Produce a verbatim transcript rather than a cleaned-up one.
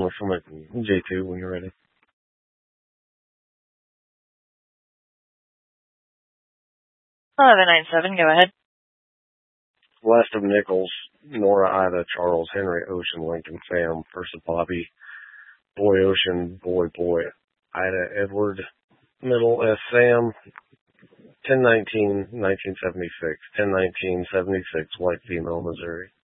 from it. J two when you're ready. eleven nine seven, go ahead. West of Nichols, Nora, Ida, Charles, Henry, Ocean, Lincoln, Sam, first of Bobby, Boy, Ocean, Boy, Boy, Ida, Edward, middle S, Sam, ten nineteen nineteen seventy-six, ten nineteen seventy-six, white female, Missouri.